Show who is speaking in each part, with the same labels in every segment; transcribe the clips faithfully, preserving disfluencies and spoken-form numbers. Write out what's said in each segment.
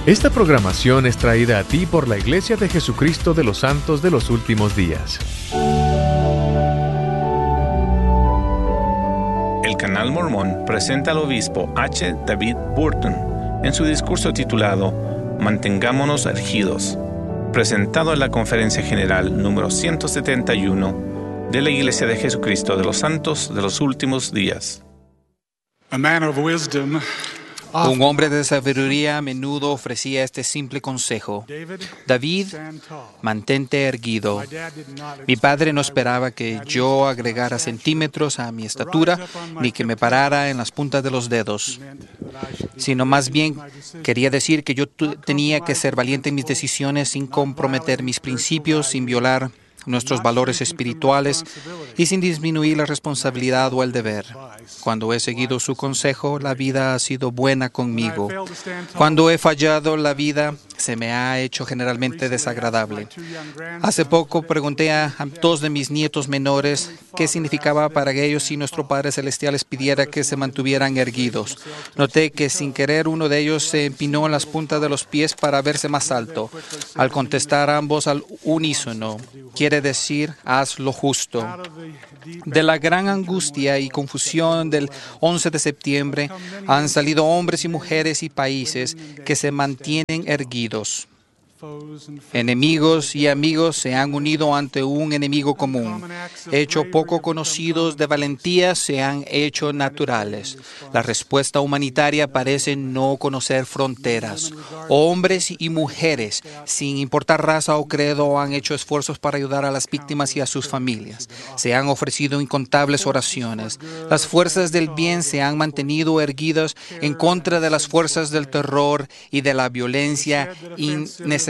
Speaker 1: Esta programación es traída a ti por la Iglesia de Jesucristo de los Santos de los Últimos Días.
Speaker 2: El Canal Mormón presenta al obispo H. David Burton en su discurso titulado Mantengámonos ergidos, presentado en la Conferencia General número ciento setenta y uno de la Iglesia de Jesucristo de los Santos de los Últimos Días.
Speaker 3: A man of wisdom,
Speaker 4: Un hombre de sabiduría a menudo ofrecía este simple consejo: David, mantente erguido. Mi padre no esperaba que yo agregara centímetros a mi estatura, ni que me parara en las puntas de los dedos, sino más bien quería decir que yo tenía que ser valiente en mis decisiones sin comprometer mis principios, sin violar nuestros valores espirituales y sin disminuir la responsabilidad o el deber. Cuando he seguido su consejo, la vida ha sido buena conmigo. Cuando he fallado, la vida se me ha hecho generalmente desagradable. Hace poco pregunté a dos de mis nietos menores qué significaba para ellos si nuestro Padre Celestial les pidiera que se mantuvieran erguidos. Noté que sin querer uno de ellos se empinó en las puntas de los pies para verse más alto. Al contestar ambos al unísono, quiere decir, haz lo justo. De la gran angustia y confusión del once de septiembre han salido hombres y mujeres y países que se mantienen erguidos. Enemigos y amigos se han unido ante un enemigo común. Hechos poco conocidos de valentía se han hecho naturales. La respuesta humanitaria parece no conocer fronteras. Hombres y mujeres, sin importar raza o credo, han hecho esfuerzos para ayudar a las víctimas y a sus familias. Se han ofrecido incontables oraciones. Las fuerzas del bien se han mantenido erguidas en contra de las fuerzas del terror y de la violencia innecesaria.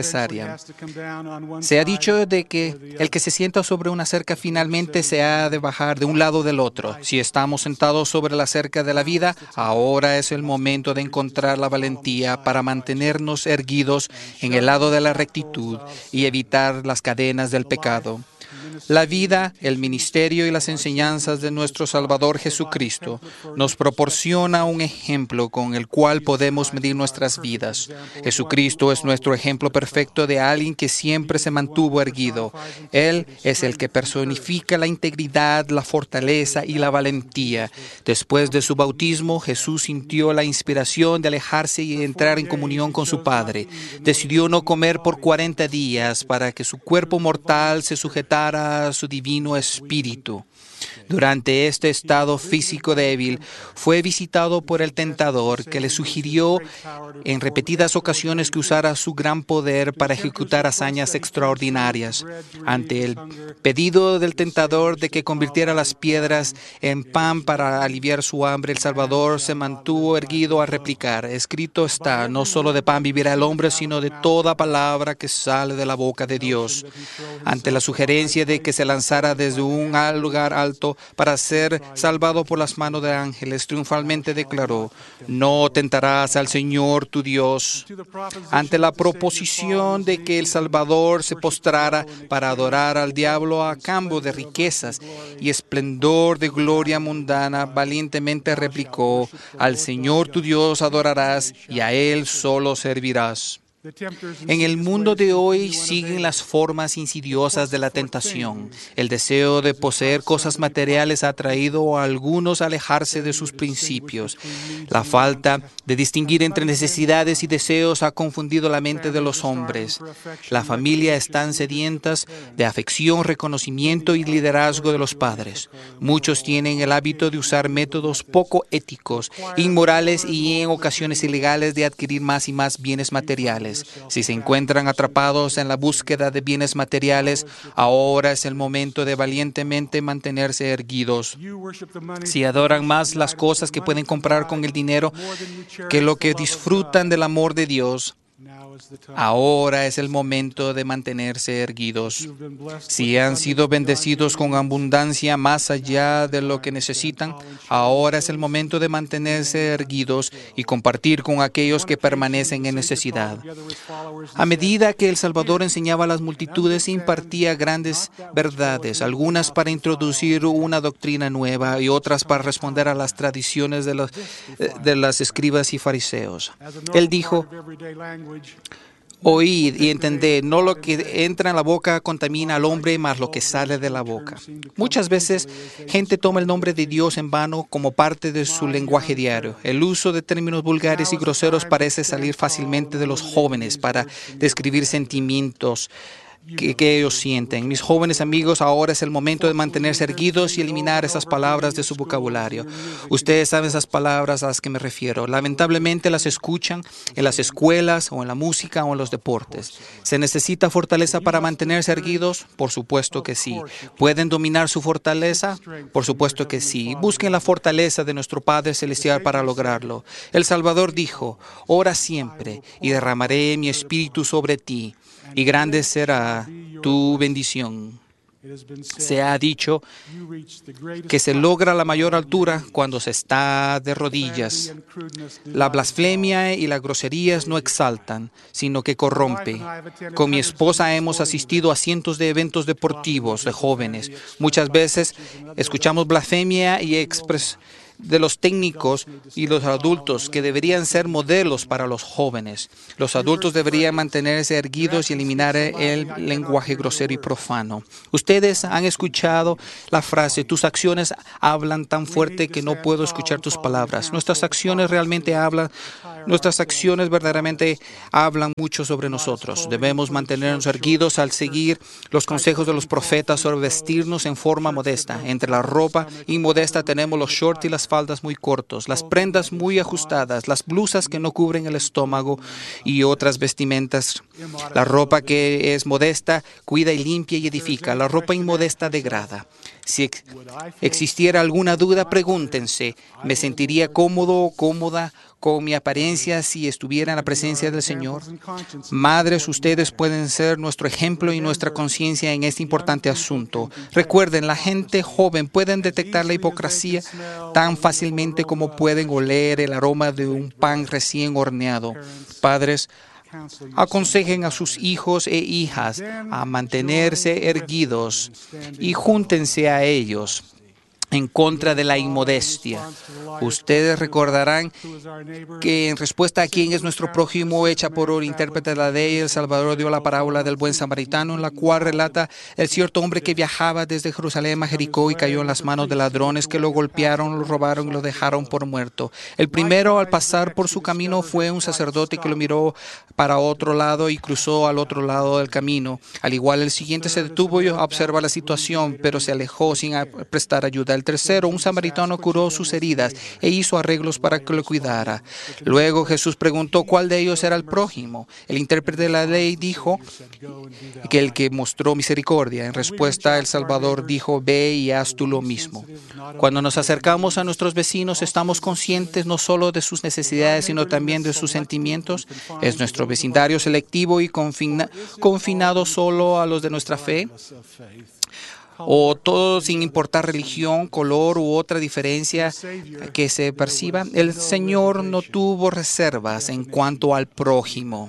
Speaker 4: Se ha dicho de que el que se sienta sobre una cerca finalmente se ha de bajar de un lado o del otro. Si estamos sentados sobre la cerca de la vida, ahora es el momento de encontrar la valentía para mantenernos erguidos en el lado de la rectitud y evitar las cadenas del pecado. La vida, el ministerio y las enseñanzas de nuestro Salvador Jesucristo nos proporciona un ejemplo con el cual podemos medir nuestras vidas. Jesucristo es nuestro ejemplo perfecto de alguien que siempre se mantuvo erguido. Él es el que personifica la integridad, la fortaleza y la valentía. Después de su bautismo, Jesús sintió la inspiración de alejarse y entrar en comunión con su Padre. Decidió no comer por cuarenta días para que su cuerpo mortal se sujetara a su divino espíritu. Durante este estado físico débil, fue visitado por el tentador, que le sugirió en repetidas ocasiones que usara su gran poder para ejecutar hazañas extraordinarias. Ante el pedido del tentador de que convirtiera las piedras en pan para aliviar su hambre, el Salvador se mantuvo erguido a replicar: escrito está, no solo de pan vivirá el hombre, sino de toda palabra que sale de la boca de Dios. Ante la sugerencia de que se lanzara desde un lugar alto para ser salvado por las manos de ángeles, triunfalmente declaró: no tentarás al Señor tu Dios. Ante la proposición de que el Salvador se postrara para adorar al diablo a cambio de riquezas y esplendor de gloria mundana, valientemente replicó: al Señor tu Dios adorarás y a Él solo servirás. En el mundo de hoy siguen las formas insidiosas de la tentación. El deseo de poseer cosas materiales ha traído a algunos a alejarse de sus principios. La falta de distinguir entre necesidades y deseos ha confundido la mente de los hombres. La familia están sedientas de afección, reconocimiento y liderazgo de los padres. Muchos tienen el hábito de usar métodos poco éticos, inmorales y en ocasiones ilegales de adquirir más y más bienes materiales. Si se encuentran atrapados en la búsqueda de bienes materiales, ahora es el momento de valientemente mantenerse erguidos. Si adoran más las cosas que pueden comprar con el dinero que lo que disfrutan del amor de Dios, ahora es el momento de mantenerse erguidos. Si han sido bendecidos con abundancia más allá de lo que necesitan, ahora es el momento de mantenerse erguidos y compartir con aquellos que permanecen en necesidad. A medida que el Salvador enseñaba a las multitudes, impartía grandes verdades, algunas para introducir una doctrina nueva y otras para responder a las tradiciones de los, de las escribas y fariseos. Él dijo: Oíd y entended, no lo que entra en la boca contamina al hombre, mas lo que sale de la boca. Muchas veces, gente toma el nombre de Dios en vano como parte de su lenguaje diario. El uso de términos vulgares y groseros parece salir fácilmente de los jóvenes para describir sentimientos Que, que ellos sienten. Mis jóvenes amigos, ahora es el momento de mantenerse erguidos y eliminar esas palabras de su vocabulario. Ustedes saben esas palabras a las que me refiero. Lamentablemente las escuchan en las escuelas o en la música o en los deportes. ¿Se necesita fortaleza para mantenerse erguidos? Por supuesto que sí. ¿Pueden dominar su fortaleza? Por supuesto que sí. Busquen la fortaleza de nuestro Padre Celestial para lograrlo. El Salvador dijo, ora siempre y derramaré mi espíritu sobre ti, y grande será tu bendición. Se ha dicho que se logra la mayor altura cuando se está de rodillas. La blasfemia y las groserías no exaltan, sino que corrompe. Con mi esposa hemos asistido a cientos de eventos deportivos de jóvenes. Muchas veces escuchamos blasfemia y expresión de los técnicos y los adultos que deberían ser modelos para los jóvenes. Los adultos deberían mantenerse erguidos y eliminar el lenguaje grosero y profano. Ustedes han escuchado la frase, tus acciones hablan tan fuerte que no puedo escuchar tus palabras. Nuestras acciones realmente hablan, nuestras acciones verdaderamente hablan mucho sobre nosotros. Debemos mantenernos erguidos al seguir los consejos de los profetas sobre vestirnos en forma modesta. Entre la ropa inmodesta tenemos los shorts y las faldas muy cortos, las prendas muy ajustadas, las blusas que no cubren el estómago y otras vestimentas. La ropa que es modesta cuida y limpia y edifica. La ropa inmodesta degrada. Si ex existiera alguna duda, pregúntense, ¿me sentiría cómodo o cómoda con mi apariencia si estuviera en la presencia del Señor? Madres, ustedes pueden ser nuestro ejemplo y nuestra conciencia en este importante asunto. Recuerden, la gente joven pueden detectar la hipocresía tan fácilmente como pueden oler el aroma de un pan recién horneado. Padres, aconsejen a sus hijos e hijas a mantenerse erguidos y júntense a ellos en contra de la inmodestia. Ustedes recordarán que en respuesta a quién es nuestro prójimo, hecha por un intérprete de la ley, el Salvador dio la parábola del buen samaritano, en la cual relata el cierto hombre que viajaba desde Jerusalén a Jericó y cayó en las manos de ladrones que lo golpearon, lo robaron y lo dejaron por muerto. El primero, al pasar por su camino, fue un sacerdote que lo miró para otro lado y cruzó al otro lado del camino. Al igual, el siguiente se detuvo y observó la situación, pero se alejó sin prestar ayuda. El tercero, un samaritano, curó sus heridas e hizo arreglos para que lo cuidara. Luego Jesús preguntó cuál de ellos era el prójimo. El intérprete de la ley dijo que el que mostró misericordia. En respuesta, el Salvador dijo, ve y haz tú lo mismo. Cuando nos acercamos a nuestros vecinos, estamos conscientes no solo de sus necesidades, sino también de sus sentimientos. ¿Es nuestro vecindario selectivo y confina, confinado solo a los de nuestra fe? ¿O todo sin importar religión, color u otra diferencia que se perciba? El Señor no tuvo reservas en cuanto al prójimo.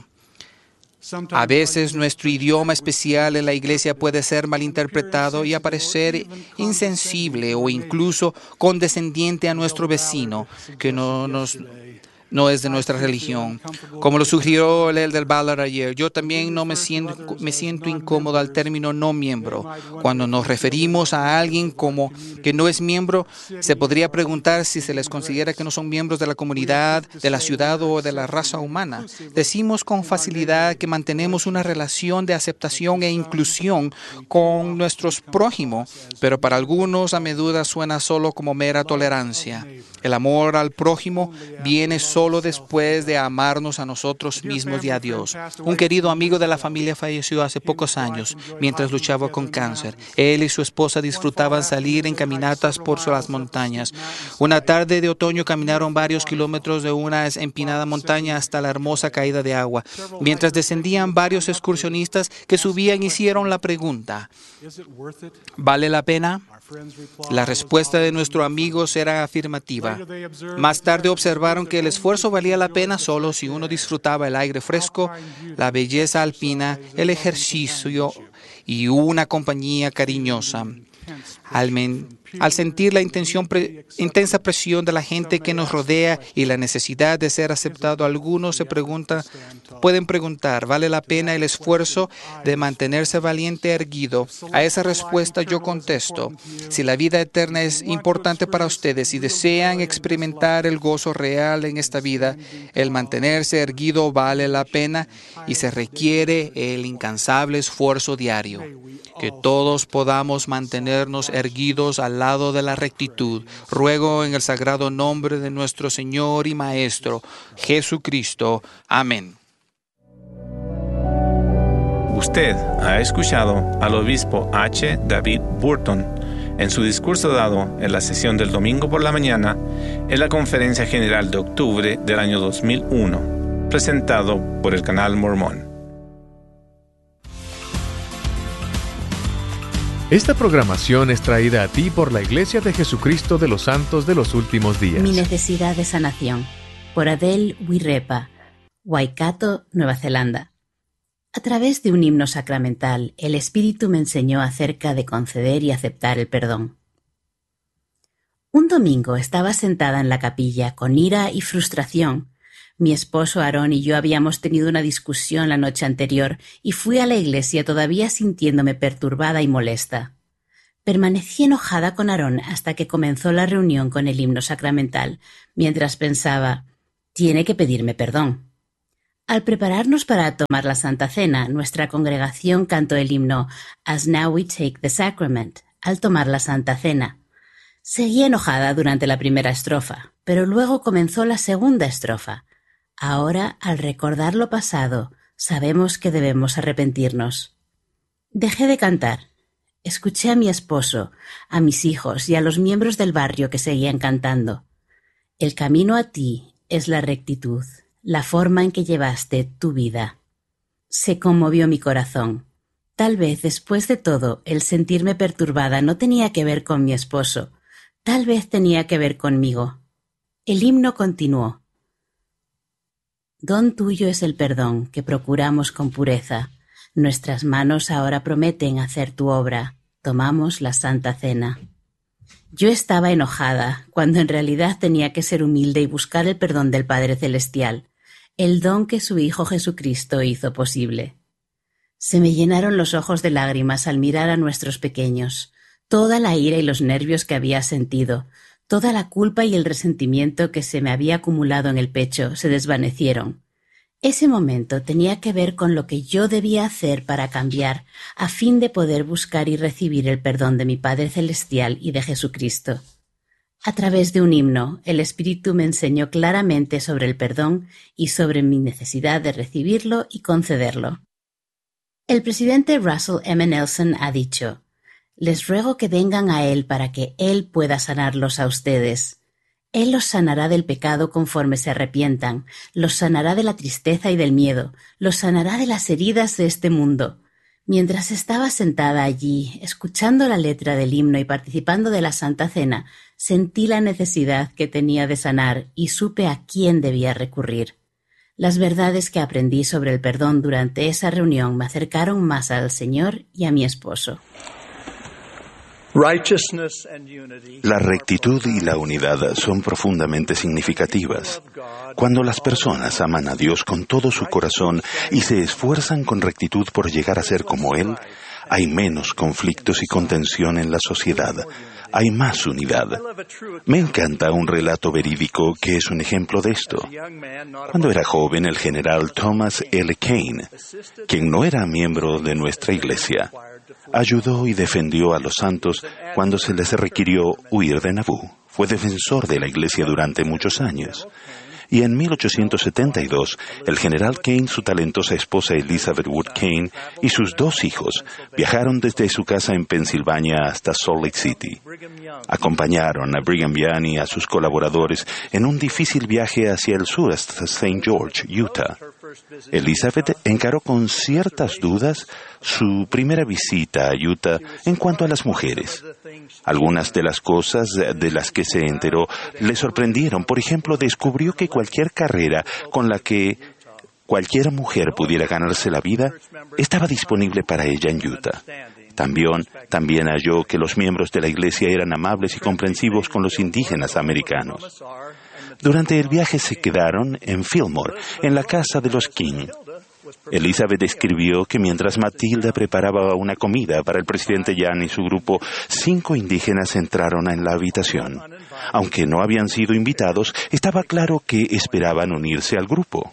Speaker 4: A veces nuestro idioma especial en la iglesia puede ser malinterpretado y aparecer insensible o incluso condescendiente a nuestro vecino que no nos... no es de nuestra religión. Como lo sugirió el del Ballard ayer, yo también no me siento, me siento incómodo al término no miembro. Cuando nos referimos a alguien como que no es miembro, se podría preguntar si se les considera que no son miembros de la comunidad, de la ciudad o de la raza humana. Decimos con facilidad que mantenemos una relación de aceptación e inclusión con nuestros prójimos, pero para algunos a menudo suena solo como mera tolerancia. El amor al prójimo viene solo después de amarnos a nosotros mismos y a Dios. Un querido amigo de la familia falleció hace pocos años mientras luchaba con cáncer. Él y su esposa disfrutaban salir en caminatas por las montañas. Una tarde de otoño caminaron varios kilómetros de una empinada montaña hasta la hermosa caída de agua. Mientras descendían, varios excursionistas que subían hicieron la pregunta, ¿vale la pena? La respuesta de nuestro amigo era afirmativa. Más tarde observaron que el esfuerzo valía la pena solo si uno disfrutaba el aire fresco, la belleza alpina, el ejercicio y una compañía cariñosa. Al, men Al sentir la intención pre- intensa presión de la gente que nos rodea y la necesidad de ser aceptado, algunos se preguntan, pueden preguntar, ¿vale la pena el esfuerzo de mantenerse valiente erguido? A esa respuesta yo contesto, si la vida eterna es importante para ustedes y desean experimentar el gozo real en esta vida, el mantenerse erguido vale la pena y se requiere el incansable esfuerzo diario. Que todos podamos mantenernos erguidos al lado de la rectitud. Ruego en el sagrado nombre de nuestro Señor y Maestro, Jesucristo. Amén.
Speaker 2: Usted ha escuchado al obispo H. David Burton en su discurso dado en la sesión del domingo por la mañana en la Conferencia General de octubre del año dos mil uno, presentado por el Canal Mormón.
Speaker 1: Esta programación es traída a ti por la Iglesia de Jesucristo de los Santos de los Últimos Días.
Speaker 5: Mi necesidad de sanación, por Adele Wirepa, Waikato, Nueva Zelanda. A través de un himno sacramental, el Espíritu me enseñó acerca de conceder y aceptar el perdón. Un domingo estaba sentada en la capilla con ira y frustración. Mi esposo Aarón y yo habíamos tenido una discusión la noche anterior y fui a la iglesia todavía sintiéndome perturbada y molesta. Permanecí enojada con Aarón hasta que comenzó la reunión con el himno sacramental, mientras pensaba, tiene que pedirme perdón. Al prepararnos para tomar la Santa Cena, nuestra congregación cantó el himno As Now We Take the Sacrament, al tomar la Santa Cena. Seguí enojada durante la primera estrofa, pero luego comenzó la segunda estrofa. Ahora, al recordar lo pasado, sabemos que debemos arrepentirnos. Dejé de cantar. Escuché a mi esposo, a mis hijos y a los miembros del barrio que seguían cantando. El camino a ti es la rectitud, la forma en que llevaste tu vida. Se conmovió mi corazón. Tal vez, después de todo, el sentirme perturbada no tenía que ver con mi esposo. Tal vez tenía que ver conmigo. El himno continuó. Don tuyo es el perdón que procuramos con pureza. Nuestras manos ahora prometen hacer tu obra. Tomamos la Santa Cena. Yo estaba enojada, cuando en realidad tenía que ser humilde y buscar el perdón del Padre Celestial, el don que su Hijo Jesucristo hizo posible. Se me llenaron los ojos de lágrimas al mirar a nuestros pequeños. Toda la ira y los nervios que había sentido, toda la culpa y el resentimiento que se me había acumulado en el pecho se desvanecieron. Ese momento tenía que ver con lo que yo debía hacer para cambiar, a fin de poder buscar y recibir el perdón de mi Padre Celestial y de Jesucristo. A través de un himno, el Espíritu me enseñó claramente sobre el perdón y sobre mi necesidad de recibirlo y concederlo. El presidente Russell M. Nelson ha dicho, «Les ruego que vengan a Él para que Él pueda sanarlos a ustedes. Él los sanará del pecado conforme se arrepientan, los sanará de la tristeza y del miedo, los sanará de las heridas de este mundo». Mientras estaba sentada allí, escuchando la letra del himno y participando de la Santa Cena, sentí la necesidad que tenía de sanar y supe a quién debía recurrir. Las verdades que aprendí sobre el perdón durante esa reunión me acercaron más al Señor y a mi esposo.
Speaker 6: La rectitud y la unidad son profundamente significativas. Cuando las personas aman a Dios con todo su corazón y se esfuerzan con rectitud por llegar a ser como Él, hay menos conflictos y contención en la sociedad. Hay más unidad. Me encanta un relato verídico que es un ejemplo de esto. Cuando era joven, el general Thomas L. Kane, quien no era miembro de nuestra iglesia, ayudó y defendió a los santos cuando se les requirió huir de Nabú. Fue defensor de la iglesia durante muchos años. Y en mil ochocientos setenta y dos, el general Kane, su talentosa esposa Elizabeth Wood Kane y sus dos hijos viajaron desde su casa en Pensilvania hasta Salt Lake City. Acompañaron a Brigham Young y a sus colaboradores en un difícil viaje hacia el sur hasta Saint George, Utah. Elizabeth encaró con ciertas dudas su primera visita a Utah en cuanto a las mujeres. Algunas de las cosas de las que se enteró le sorprendieron. Por ejemplo, descubrió que cualquier carrera con la que cualquier mujer pudiera ganarse la vida estaba disponible para ella en Utah. También, también halló que los miembros de la iglesia eran amables y comprensivos con los indígenas americanos. Durante el viaje se quedaron en Fillmore, en la casa de los King. Elizabeth escribió que mientras Matilda preparaba una comida para el presidente Jan y su grupo, cinco indígenas entraron en la habitación. Aunque no habían sido invitados, estaba claro que esperaban unirse al grupo.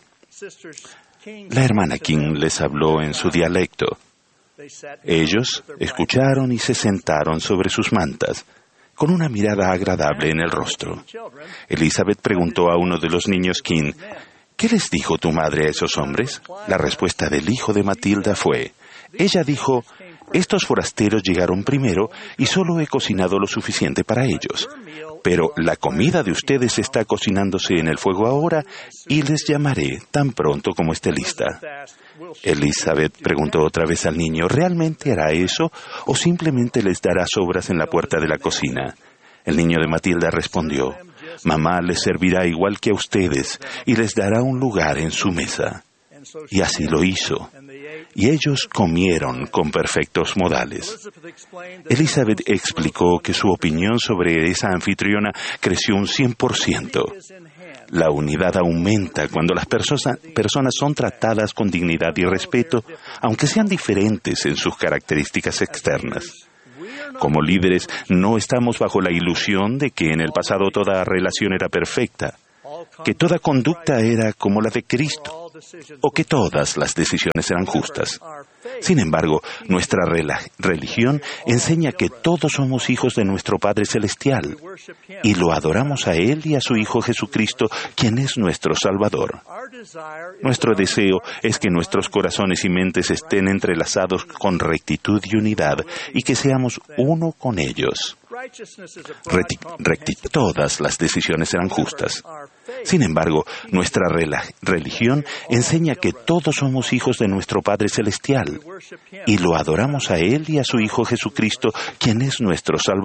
Speaker 6: La hermana King les habló en su dialecto. Ellos escucharon y se sentaron sobre sus mantas, con una mirada agradable en el rostro. Elizabeth preguntó a uno de los niños King, ¿qué les dijo tu madre a esos hombres? La respuesta del hijo de Matilda fue, ella dijo, estos forasteros llegaron primero y solo he cocinado lo suficiente para ellos. Pero la comida de ustedes está cocinándose en el fuego ahora y les llamaré tan pronto como esté lista. Elizabeth preguntó otra vez al niño, ¿realmente hará eso o simplemente les dará sobras en la puerta de la cocina? El niño de Matilda respondió, mamá les servirá igual que a ustedes y les dará un lugar en su mesa. Y así lo hizo. Y ellos comieron con perfectos modales. Elizabeth explicó que su opinión sobre esa anfitriona creció un cien por ciento. La unidad aumenta cuando las personas, personas son tratadas con dignidad y respeto, aunque sean diferentes en sus características externas. Como líderes, no estamos bajo la ilusión de que en el pasado toda relación era perfecta, que toda conducta era como la de Cristo, o que todas las decisiones eran justas. Sin embargo, nuestra religión enseña que todos somos hijos de nuestro Padre Celestial y lo adoramos a Él y a su Hijo Jesucristo, quien es nuestro Salvador. Nuestro deseo es que nuestros corazones y mentes estén entrelazados con rectitud y unidad y que seamos uno con ellos. Recti- recti- todas las decisiones eran justas. Sin embargo, nuestra rela- religión enseña que todos somos hijos de nuestro Padre Celestial y lo adoramos a Él y a su Hijo Jesucristo, quien es nuestro Salvador.